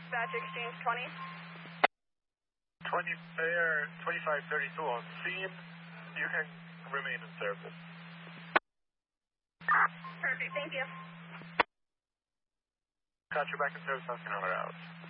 Dispatch exchange 20. 20 Bear 2532 on scene. You can remain in service. Perfect, thank you. Got you back in service, asking our routes.